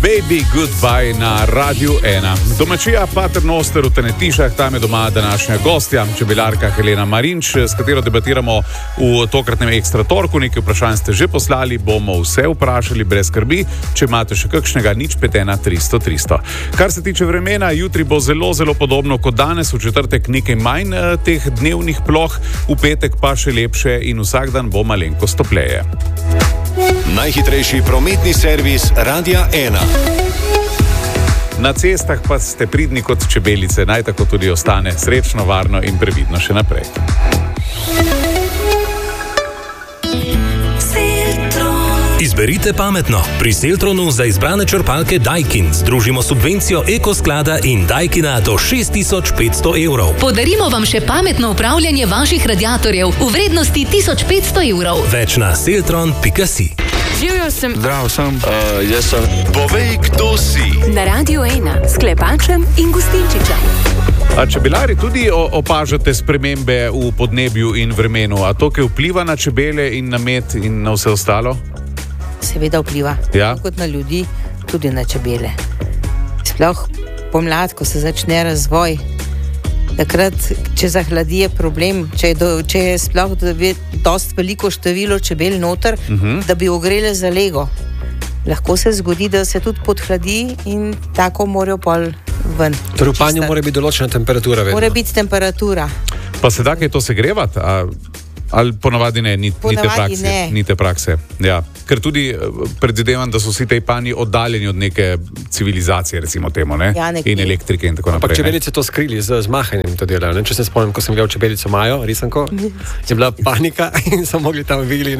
Baby Goodbye na Radiu 1. Domačija Pater Noster v Tenetišah, tam je doma današnja gostja, čebelarka Helena Marinč, s katero debatiramo v tokratnem Ekstra torku. Nekaj vprašanj ste že poslali, bomo vse vprašali brez skrbi. Če imate še kakšnega, 051 300 300. Kar se tiče vremena, jutri bo zelo podobno kot danes, v četrtek nekaj manj teh dnevnih ploh, v petek pa še lepše in vsak dan bo malenkost topleje. Najhitrejši prometni servis Radia 1. Na cestah pa ste pridni kot čebelice, naj tako tudi ostane. Srečno, varno in previdno še naprej. Izberite pametno. Pri Seltronu za izbrane črpalke Daikin združimo subvencijo Ekosklada in Daikina do 6500 evrov. Podarimo vam še pametno upravljanje vaših radiatorjev v vrednosti 1500 evrov. Več na seltron.si. Živjo sem. Zdrav sem. Jaz sem. Povej, kdo si. Na Radiu 1 s Klepačem in Gustinčičem. A čebelari tudi opažate spremembe v podnebju in vremenu? A to, ki vpliva na čebele in na med in na vse ostalo? Seveda vpliva, ja. Kot na ljudi, tudi na čebele. Sploh pomlad, ko se začne razvoj, takrat, če zahladi, je problem, če je sploh dosti veliko število čebel noter, da bi ogrele za lego. Lahko se zgodi, da se tudi podhladi in tako morajo pol ven. Torej v panju mora biti določena temperatura vedno. Mora biti temperatura. Pa se da kaj to segrevati? Ali ponavadi ne, ni te prakse. Ja. Ker tudi predvidevam, da so vsi tej panji oddaljeni od neke civilizacije, recimo temu, ne? Ja, in elektrike in tako naprej. Ampak čebelice to skrili z mahanjem to delajo. Če se spomnim, ko sem gledal čebelico Majo, risanko, je bila panika in so mogli tam videli.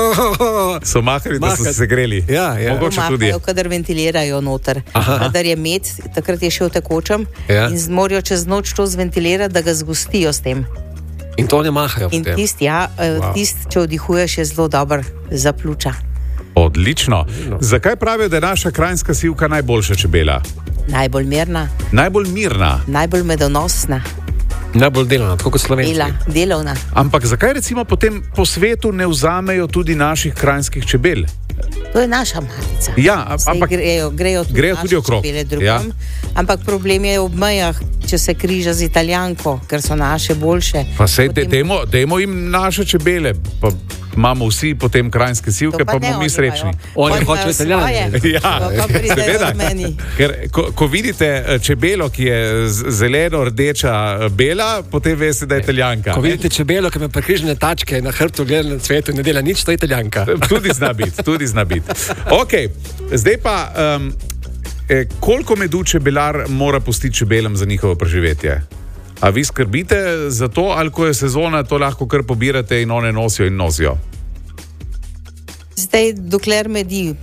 So mahali, da so se segreli. Ja. Mogoče tudi. Mahajo, kadar ventilirajo noter. Kadar je med, takrat je še v tekočem in morajo čez noč to zventilirati, da ga zgostijo s tem. In to ne mahajo. In tisti, če vdihuješ, je zelo dober za pljuča. Odlično. Zakaj pravijo, da je naša kranjska sivka najboljša čebela? Najbolj mirna. Najbolj mirna. Najbolj medonosna. Najbolj delovna, tako kot Slovenci. Delovna. Ampak zakaj recimo potem po svetu ne vzamejo tudi naših kranjskih čebel? To je naša matica. Ja, ampak grejo tudi okrog. Ja. Ampak problem je v mejah, če se križa z Italijanko, ker so naše boljše. Pa sej dajmo jim naše čebele, pa imamo vsi potem kranjske sivke, pa bomo mi srečni. Oni hočejo Italijane. Ja, seveda. Ker ko vidite čebelo, ki je zeleno, rdeča, bela, potem veste, da je Italijanka. Ko vidite čebelo, ki ima prekrižene tačke na hrbtu, gleda na cvetu in ne dela nič, to je Italijanka. Tudi zna biti. Ok, zdaj pa, koliko medu čebelar mora pustiti čebelam za njihovo preživetje? A vi skrbite za to, ali ko je sezona, to lahko kar pobirate in one nosijo? Zdaj, dokler medi,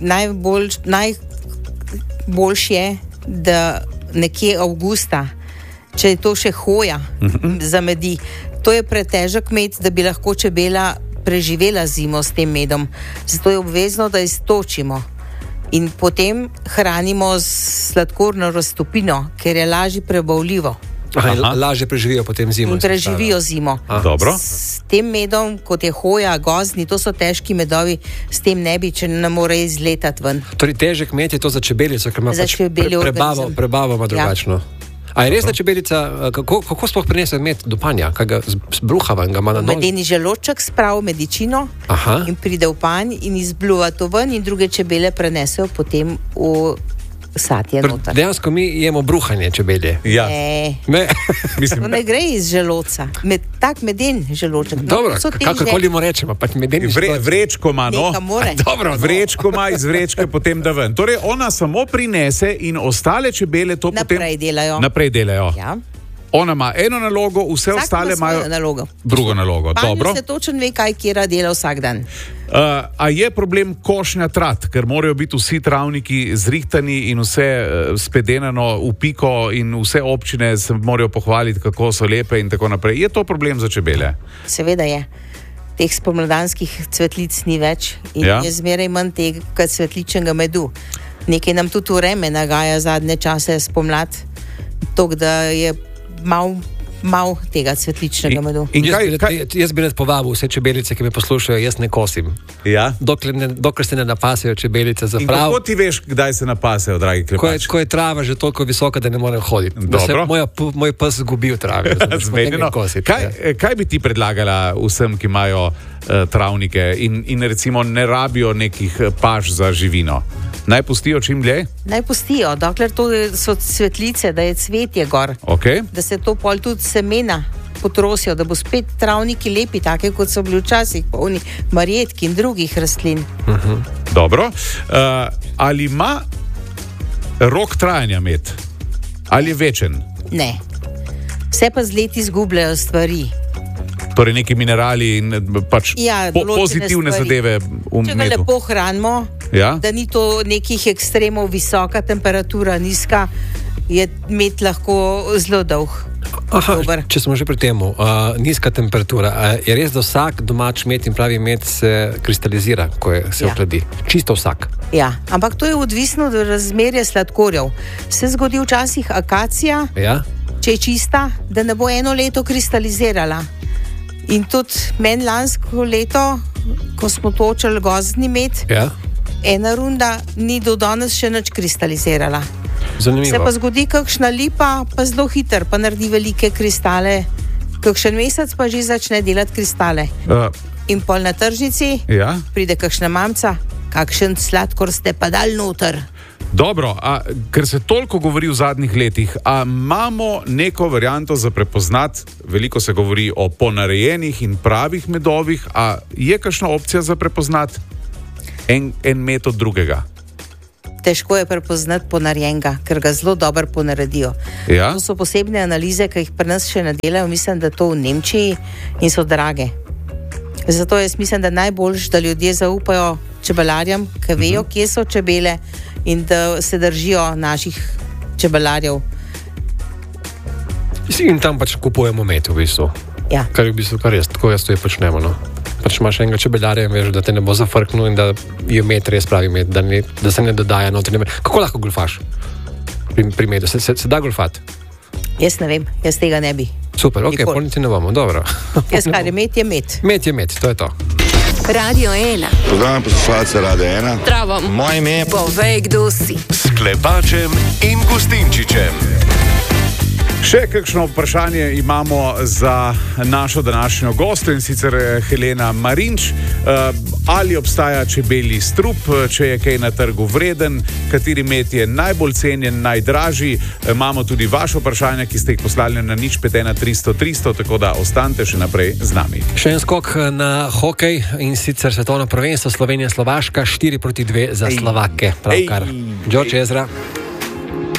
najboljš je, da nekje avgusta, če je to še hoja za medi, to je pretežek med, da bi lahko čebela preživela zimo s tem medom. Zato je obvezno, da iztočimo in potem hranimo s sladkorno raztopino, ker je lažje prebavljivo. Lažje preživijo potem zimo. In preživijo zimo. Dobro. S tem medom, kot je hoja, gozdni, to so težki medovi, s tem ne bi, če ne more izletati ven. Torej težek med je to za čebelico, ker ima pač prebavo drugačno. A je res, da čebelica, kako sploh prinese med do panja? Kaj ga zbruhava in ga ima na nož? Medeni želoček spravi medičino in pride v panj in izbluva to ven in druge čebele prenesejo potem v satje noter. Dejansko mi jemo bruhanje čebelje. Ja. Ne. To ne gre iz želodca. Tak meden želoček. Dobro, kakorkoli mu rečemo, pač medeni želoček. Vrečko ima, no. Dobro. Vrečko ima, iz vrečke potem da ven. Torej, ona samo prinese in ostale čebele to naprej potem naprej delajo. Ja. Ona ima eno nalogo, vse ostale imajo drugo nalogo. Dobro. Se točno ve, kaj kjera dela vsak dan. A je problem košnja trat, ker morajo biti vsi travniki zrihtani in vse spedenano v piko in vse občine se morajo pohvaliti, kako so lepe in tako naprej. Je to problem za čebele? Seveda je. Teh spomladanskih cvetlic ni več in je zmeraj manj tega cvetličnega medu. Nekaj nam tudi vreme nagaja zadnje čase spomlad, to, da je malo malo tega cvetličnega medu. Jaz bi rad povabil vse čebelice, ki me poslušajo, jaz ne kosim. Ja? Dokler se ne napasejo čebelice za prav. Kako ti veš, kdaj se napasejo, dragi klepač? Ko je trava že toliko visoka, da ne morem hoditi. Moj pes zgubi v travi. Zmenjeno. Kaj bi ti predlagala vsem, ki imajo travnike in recimo ne rabijo nekih paš za živino? Naj pustijo čim dlje? Naj pustijo, dokler to so cvetlice, da je cvetje gor. Okay. Da se to pol tudi semena potrosijo, da bo spet travniki lepi, take kot so bili včasih, polni marjetk in drugih rastlin. Dobro. Ali ima rok trajanja med? Ali je večen? Ne. Vse pa z leti izgubljajo stvari. Torej neki minerali in pač pozitivne zadeve v medu. Če ga lepo hranimo, da ni to nekih ekstremov, visoka temperatura, nizka, je med lahko zelo dolg. Če smo že pri temu, nizka temperatura, je res, da vsak domač med in pravi med se kristalizira, ko se ohladi? Čisto vsak? Ja, ampak to je odvisno od razmerja sladkorjev. Se zgodi včasih akacija, če je čista, da ne bo eno leto kristalizirala. In tudi meni lansko leto, ko smo točili gozdni med, ena runda ni do danes še nič kristalizirala. Zanimivo. Se pa zgodi kakšna lipa, pa zelo hiter, pa naredi velike kristale. Kakšen mesec pa že začne delati kristale. In pol na tržnici pride kakšna mamca, kakšen sladkor ste pa dal noter. Dobro, ker se toliko govori v zadnjih letih, imamo neko varianto za prepoznati, veliko se govori o ponarejenih in pravih medovih, je kakšna opcija za prepoznati en med od drugega? Težko je prepoznati ponarejenega, ker ga zelo dobro ponaredijo. To so posebne analize, ki jih pri nas še ne delajo, mislim, da to v Nemčiji in so drage. Zato jaz mislim, da najboljš, da ljudje zaupajo čebelarjem, ki vejo, kje so čebele in da se držijo naših čebelarjev. In tam pač kupujemo med v bistvu. Ja. Kar je v bistvu kar res, tako jaz to je počnemo. No? Pač imaš enega čebelarja in veš, da te ne bo zafrknil in da je med res pravi med, da se ne dodaja noter. Kako lahko golfaš pri medu? Se da golfati? Jaz ne vem, jaz tega ne bi. Super, ok, polnici ne bomo, dobro. Jaz kar je med, je med. Med je med, to je to. Radio 1. Pozdravljam poslušalce Radio 1. Zdravo. Moje ime je Povej, kdo si. S Klepačem in Gustinčičem. Še kakšno vprašanje imamo za našo današnjo gostjo, in sicer Helena Marinč. Ali obstaja čebelji strup, če je kaj na trgu vreden, kateri med je najbolj cenjen, najdražji? Imamo tudi vaše vprašanja, ki ste jih poslali na 051 300 300, tako da ostanite še naprej z nami. Še en skok na hokej, in sicer svetovno prvenstvo Slovenija-Slovaška 4-2 za Slovake. Pravkar. Đorđe Ezra.